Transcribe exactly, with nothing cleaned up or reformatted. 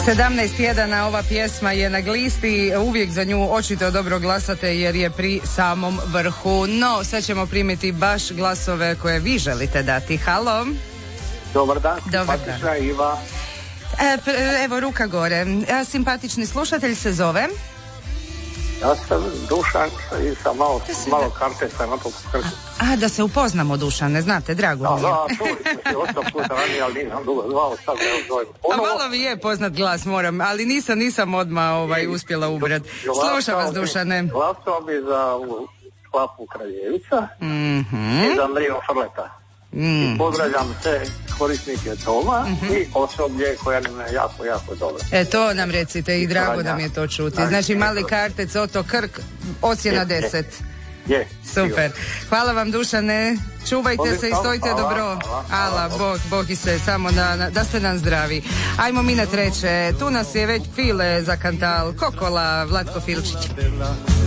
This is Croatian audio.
sedamnaest tjedana ova pjesma je na glisti, uvijek za nju očito dobro glasate jer je pri samom vrhu. No, sad ćemo primiti baš glasove koje vi želite dati. Halo? Dobar dan, Dobar simpatična dan. Iva. E, pre, evo, ruka gore. E, simpatični slušatelj se zove? Ja sam Dušan i sam malo, si malo da- karte sam na to kršu. A, da se upoznamo, Dušane, znate, drago Da, mi je. da, čuli smo se osam puta ranije, ali nisam dugo zvao, sad evo zovem. A malo mi je poznat glas, moram, ali nisam, nisam odmah ovaj, uspjela ubrat. Slušam vas, Dušane. Glasao bi za ovu Klapu Kraljevica Mhm. i za Andriju Frleta. Mm. I pozdravljam sve korisnike doma i osoblje koja nam je jako, jako dobro. E, to nam recite i drago nam je to čuti. Znači, mali kartec, Oto Krk, ocjena Je, je. deset. Je. Super. Hvala vam, Dušane. Čuvajte se i stojite Hvala, dobro. hvala, Ala, hvala. Bog, Bog i se, samo na, na, da ste nam zdravi. Ajmo mi na treće. Tu nas je već File za Kantal, Kokola, Vlatko Filčić.